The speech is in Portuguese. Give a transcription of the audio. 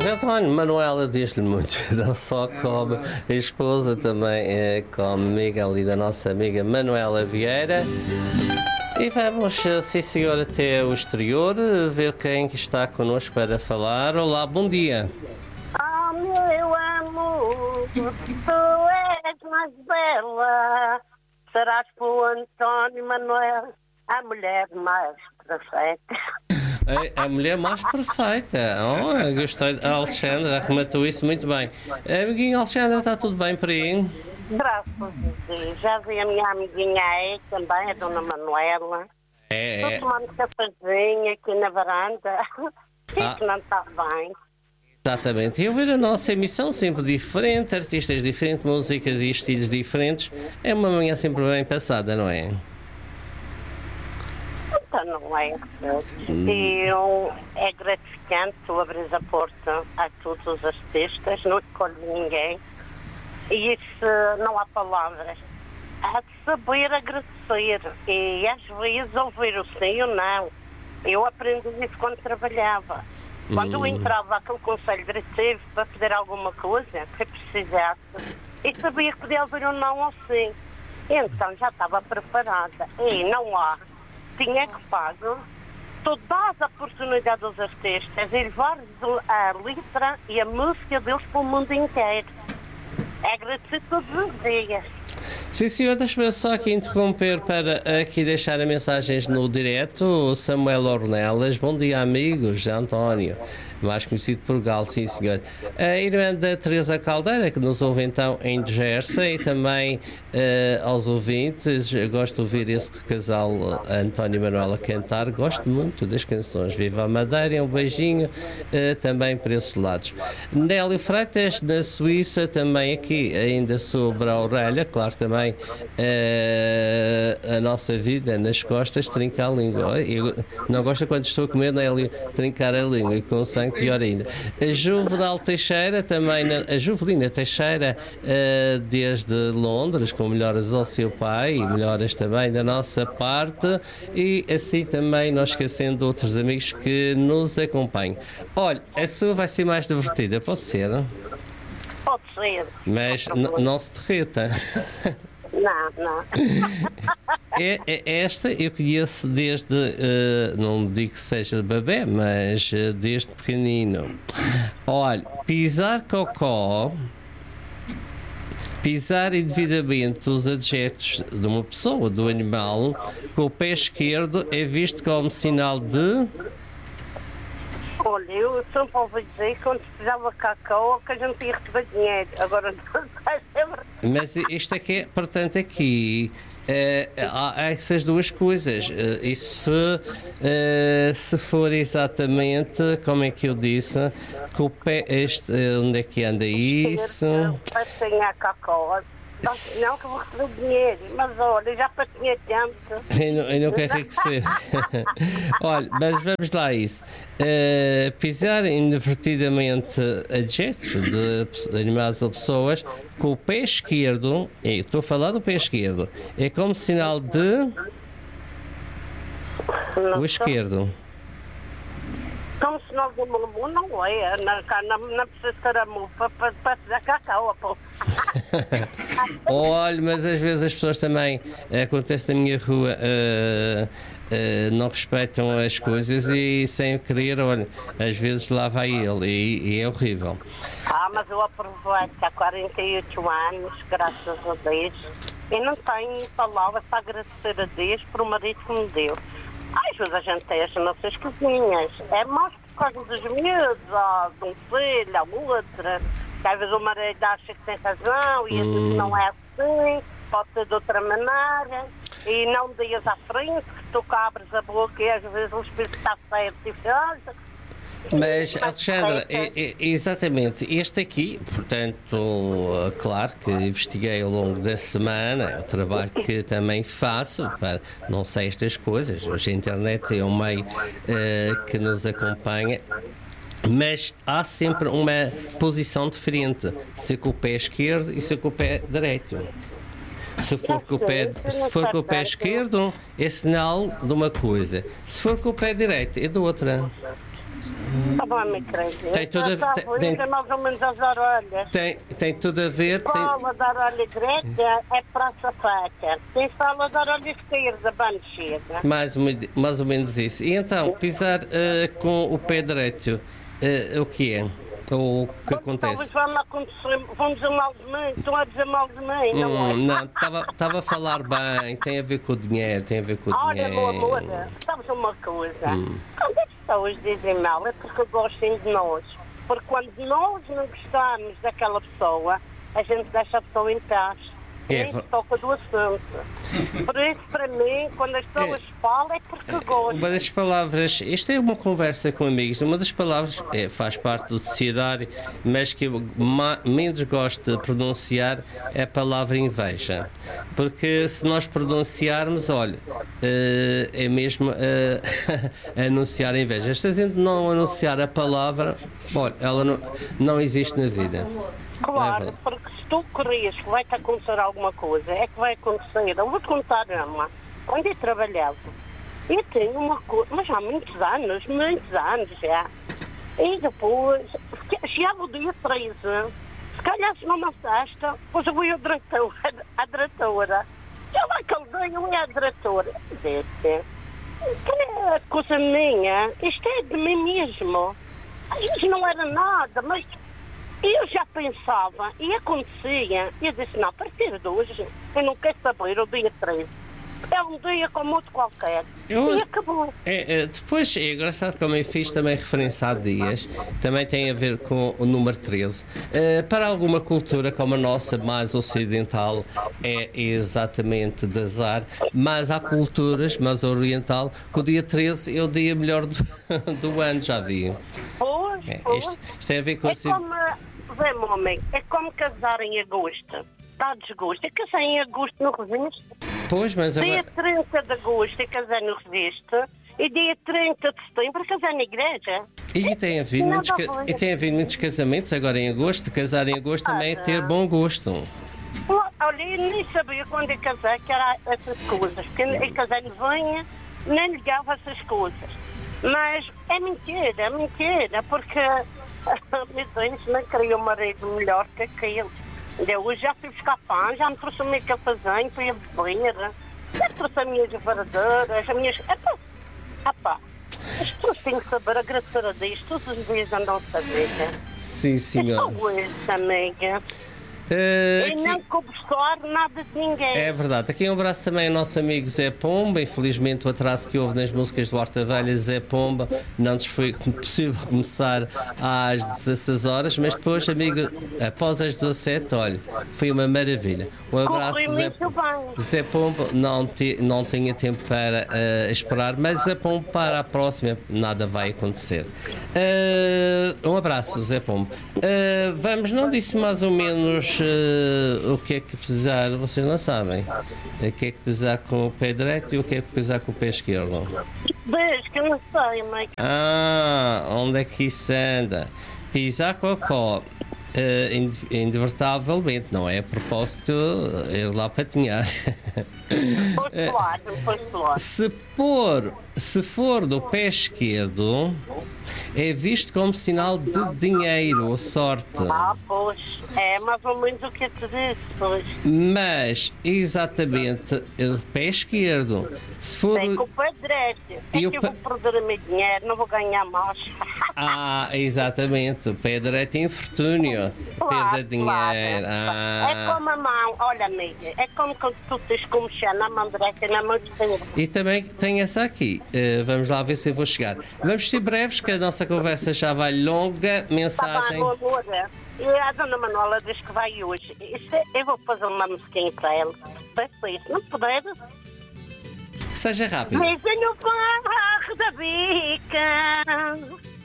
Zé António, Manuela diz-lhe muito, não só come, a esposa também come amiga ali da nossa amiga Manuela Vieira. E vamos, sim senhor, até o exterior, ver quem que está connosco para falar. Olá, bom dia. Oh, meu amor, tu és mais bela. Serás para o António Manuel a mulher mais perfeita. A mulher mais perfeita. Oh, gostei. A Alexandra arrematou isso muito bem. Amiguinho Alexandra, está tudo bem por aí? Graças a Deus. Já vi a minha amiguinha aí também, a dona Manuela. Estou tomando cafezinho aqui na varanda. Isso não está bem. Exatamente. E ouvir a nossa emissão sempre diferente, artistas diferentes, músicas e estilos diferentes, é uma manhã sempre bem passada, não é? Então não é. E é gratificante tu abres a porta a todos os artistas, não escolhe ninguém. E isso não há palavras. Há de saber agradecer e às vezes ouvir o sim ou não. Eu aprendi isso quando trabalhava. Quando eu entrava àquele conselho diretivo para fazer alguma coisa que precisasse, e sabia que podia ouvir um não ou sim. Então já estava preparada. E não há. Tinha que pagar. Tu dás a oportunidade aos artistas e levar a letra e a música deles para o mundo inteiro. É agradecer todos os dias. Sim, senhor, deixa-me só aqui interromper para aqui deixar as mensagens no direto. Samuel Ornelas, bom dia amigos, Zé António, mais conhecido por Gal, sim senhor. A irmã da Teresa Caldeira, que nos ouve então em Jersey, e também aos ouvintes, eu gosto de ouvir este casal, António e Manuela, cantar, gosto muito das canções. Viva a Madeira, um beijinho também para esses lados. Nélio Freitas, da Suíça, também aqui, ainda sobre a orelha, claro, também a nossa vida nas costas trinca a língua. Eu não gosto quando estou a comer, Nélio, trincar a língua, e com sangue pior ainda. A Juvenal Teixeira também, a Juvelina Teixeira, desde Londres, com melhoras ao seu pai e melhoras também da nossa parte, e assim também não esquecendo outros amigos que nos acompanham. Olha, a sua vai ser mais divertida, pode ser? Pode ser. Mas não se derreta. Não. Esta eu conheço desde, não digo que seja bebê, mas desde pequenino. Olha, pisar cocó, pisar indevidamente os adjetos de uma pessoa, do animal, com o pé esquerdo é visto como sinal de... Olha, eu sempre ouvi dizer que quando se precisava cacau que a gente ia receber dinheiro. Agora não sei sempre. Mas isto aqui é, portanto, aqui há essas duas coisas. E se for exatamente, como é que eu disse, com o pé, onde é que anda isso? Passem a cacau. Não que eu vou receber dinheiro, mas olha, já passei tanto. Eu não quero que seja. Olha, mas vamos lá a isso. Pisar invertidamente adjetos de animais ou pessoas com o pé esquerdo, estou a falar do pé esquerdo, é como sinal de... o esquerdo. Como sinal de mumu, não é? Não precisa ter a mu para fazer cacau, pô. Olha, mas às vezes as pessoas também, acontece na minha rua, não respeitam as coisas e sem querer, olha, às vezes lá vai ele e é horrível. Mas eu aproveito que há 48 anos, graças a Deus, e não tenho palavras para agradecer a Deus por o marido que me deu. Às vezes a gente tem as nossas coisinhas, é mais por causa dos miúdos, de um filho, a outra, que às vezes o marido acha que tem razão e às vezes não é assim, pode ser de outra maneira, e não dias à frente, que tu abres a boca e às vezes o espírito está certo e fica. Mas, Alexandra, exatamente, este aqui, portanto, claro que investiguei ao longo da semana, é o trabalho que também faço, não sei estas coisas, hoje a internet é um meio que nos acompanha, mas há sempre uma posição diferente, se com o pé esquerdo e se com o pé direito. Se for com o pé esquerdo, é sinal de uma coisa, se for com o pé direito, é de outra. vamos crer. Tem tudo a ver. Tem, mais ou menos as orelhas. tem tudo a ver. Sala da orelha direita é praça feita. Tem sala da orelha esquerda, bem chega. Mais ou menos isso. E então, pisar com o pé direito, o que é? O que acontece? Vão dizer mal de mim, estão a dizer mal de mim, não é? Não, estava a falar bem, tem a ver com o dinheiro, Olha, meu amor, sabes uma coisa? Quando as pessoas dizem mal é porque gostam de nós. Porque quando nós não gostamos daquela pessoa, a gente deixa a pessoa em paz. Nem se toca do assunto. Por isso, para mim, quando as pessoas falam, é porque gostam. Uma das palavras, isto é uma conversa com amigos, uma das palavras faz parte do dicionário, mas que eu menos gosto de pronunciar é a palavra inveja. Porque se nós pronunciarmos, olha, é mesmo anunciar a inveja. Se a gente não anunciar a palavra, olha, ela não existe na vida. Claro, porque se tu querias que vai-te acontecer alguma coisa, é que vai acontecer. Eu vou-te contar uma. Quando eu trabalhava, eu tenho uma coisa, mas há muitos anos já. E depois, chegava o dia 13, se calhar se não sexta, depois eu vou à diretora. Já vai que eu ia à diretora. Disse, que é coisa minha, isto é de mim mesmo. Isto não era nada, mas eu já pensava e acontecia. E eu disse, não, a partir de hoje, eu não quero saber o dia 13. É um dia como outro qualquer. E acabou. Depois, é engraçado como eu fiz também referência a dias, também tem a ver com o número 13. Para alguma cultura como a nossa, mais ocidental, é exatamente de azar, mas há culturas, mais oriental, que o dia 13 é o dia melhor do ano, já vi. Isto tem a ver com... Vê, meu amigo, é como casar em agosto. Dá desgosto. É casar em agosto no registro. Pois, mas dia 30 de agosto é casar no registro e dia 30 de setembro é casar na igreja. E tem havido muitos casamentos agora em agosto. Casar em agosto também é ter bom gosto. Olha, eu nem sabia quando eu casei que era essas coisas. Porque eu casei novinha, nem ligava essas coisas. Mas é mentira, porque meus filhos não queriam um marido melhor que aquele. Eu hoje já fui buscar pão, já me trouxe o meu cafezinho para ir beber, já trouxe as minhas verdadeiras, as minhas... as pessoas têm que saber agradecer a Deus todos os dias da nossa vida. Sim, senhor. É só isso, amiga. E não cobiçar nada de ninguém. É verdade. Aqui um abraço também ao nosso amigo Zé Pomba. Infelizmente o atraso que houve nas músicas do Horta Velha, Zé Pomba, não nos foi possível começar às 16 horas, mas depois, amigo, após as 17, olha, foi uma maravilha. Um abraço, Zé Pomba. Não tinha tempo para esperar, mas Zé Pomba, para a próxima nada vai acontecer. Um abraço, Zé Pomba. Vamos, não disse mais ou menos o que é que precisar, vocês não sabem. O que é que precisar com o pé direito e o que é que precisar com o pé esquerdo. Desde que eu não sei, mãe. Onde é que isso anda? Pisar cocó. Indevitavelmente, não é a propósito ir lá patinhar. Se for do pé esquerdo, é visto como sinal de dinheiro ou sorte. Pois, é mais ou menos o que eu te disse, pois. Mas, exatamente, o pé esquerdo, se for... Tem com o pé direito. É que eu vou perder o meu dinheiro, não vou ganhar mais. Exatamente, o pé direito é infortúnio, perda de dinheiro. É como a mão, olha amiga, é como quando tu tens que mexer na mão direita e na mão esquerda. E também tem essa aqui, vamos lá ver se eu vou chegar. Vamos ser breves, que a nossa conversa já vai longa. Mensagem. E a dona Manuela diz que vai hoje. Eu vou fazer uma musiquinha para ela. Isso, não puder. Seja rápido. Dizem no barro da bica